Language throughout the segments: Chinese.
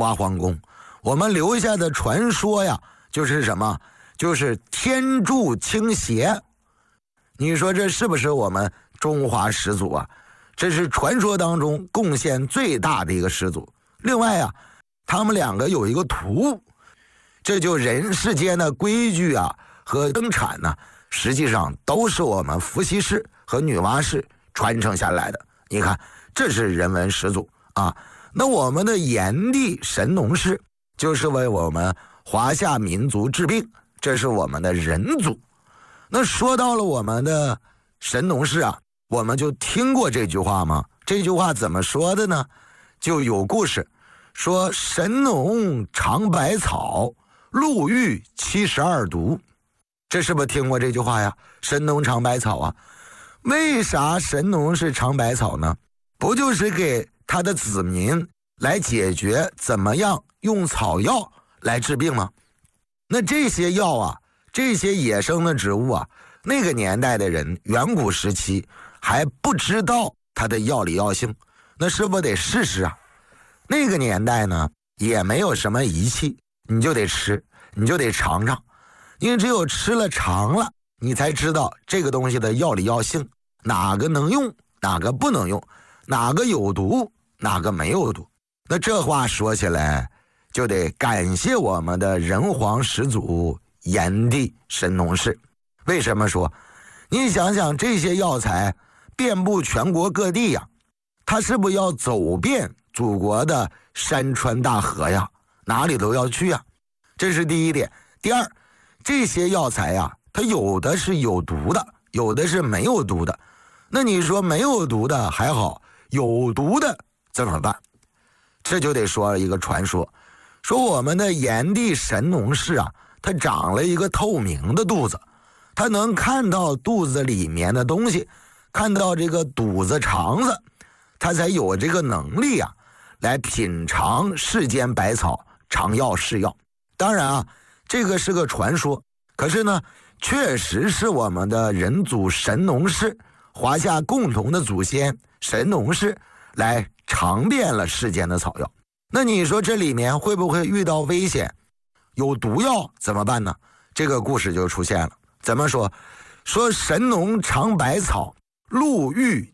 挖皇宫，我们留下的传说呀，就是什么？就是天柱倾斜。你说这是不是我们中华始祖啊？这是传说当中贡献最大的一个始祖。另外啊，他们两个有一个图，这就人世间的规矩啊和生产呢，实际上都是我们伏羲氏和女娲氏传承下来的。你看，这是人文始祖啊。那我们的炎帝神农氏就是为我们华夏民族治病，这是我们的人祖。那说到了我们的神农氏啊，我们就听过这句话吗？这句话怎么说的呢？就有故事说，神农尝百草，路遇72毒。这是不是听过这句话呀？神农尝百草啊，为啥神农是尝百草呢？不就是给他的子民来解决怎么样用草药来治病吗？那这些药啊，这些野生的植物啊，那个年代的人远古时期还不知道它的药理药性，那是不是得试试啊？那个年代呢，也没有什么仪器，你就得吃，你就得尝尝，因为只有吃了尝了，你才知道这个东西的药理药性，哪个能用，哪个不能用，哪个有毒，哪个没有毒。那这话说起来，就得感谢我们的人皇始祖炎帝神农氏。为什么说？你想想，这些药材遍布全国各地呀，他是不是要走遍祖国的山川大河呀？哪里都要去呀。这是第一点。第二，这些药材呀，它有的是有毒的，有的是没有毒的。那你说没有毒的还好，有毒的怎么办？这就得说一个传说，说我们的炎帝神农氏啊，他长了一个透明的肚子，他能看到肚子里面的东西，看到这个肚子肠子，他才有这个能力啊，来品尝世间百草，尝药试药。当然啊，这个是个传说，可是呢，确实是我们的人祖神农氏，华夏共同的祖先神农氏来尝遍了世间的草药。那你说这里面会不会遇到危险？有毒药怎么办呢？这个故事就出现了。怎么说？说神农尝百草，路遇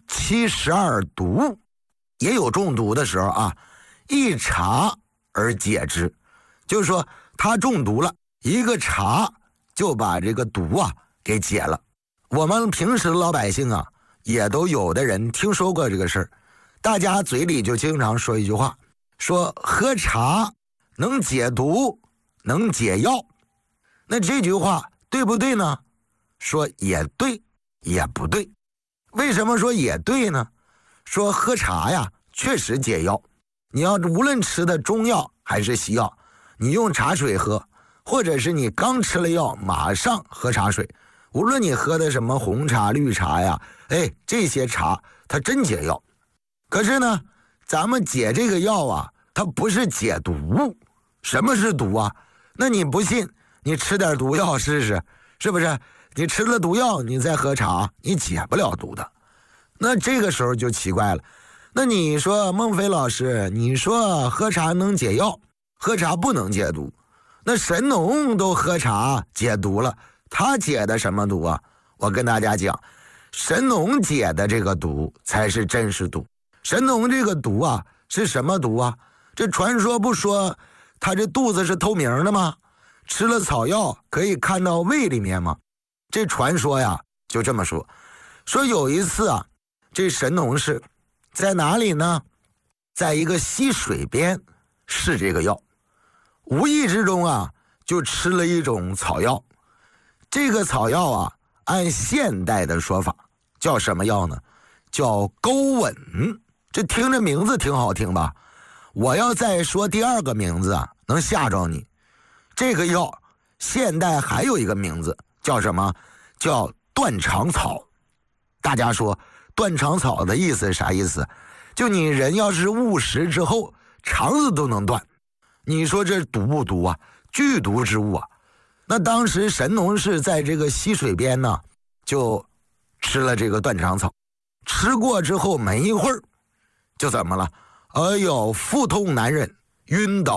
72毒，也有中毒的时候啊，一茶而解之，就是说他中毒了，一个茶就把这个毒啊给解了。我们平时的老百姓啊，也都有的人听说过这个事儿，大家嘴里就经常说一句话，说喝茶能解毒，能解药。那这句话对不对呢？说也对，也不对。为什么说也对呢？说喝茶呀，确实解药。你要无论吃的中药还是西药，你用茶水喝，或者是你刚吃了药马上喝茶水，无论你喝的什么红茶绿茶呀，这些茶它真解药。可是呢，咱们解这个药啊，它不是解毒。什么是毒啊？那你不信，你吃点毒药试试，是不是？你吃了毒药，你再喝茶，你解不了毒的。那这个时候就奇怪了。那你说孟非老师，你说喝茶能解药，喝茶不能解毒。那神农都喝茶解毒了，他解的什么毒啊？我跟大家讲，神农解的这个毒才是真实毒。神农这个毒啊，是什么毒啊？这传说不说他这肚子是透明的吗？吃了草药可以看到胃里面吗？这传说呀就这么说。说有一次啊，这神农氏在哪里呢？在一个溪水边试这个药，无意之中啊就吃了一种草药。这个草药啊，按现代的说法叫什么药呢？叫钩吻。这听着名字挺好听吧？我要再说第二个名字啊，能吓着你。这个药现代还有一个名字叫什么？叫断肠草。大家说断肠草的意思是啥意思？就你人要是误食之后肠子都能断。你说这毒不毒啊？剧毒之物啊。那当时神农氏在这个溪水边呢，就吃了这个断肠草。吃过之后没一会儿就怎么了？哎呦，腹痛难忍，晕倒。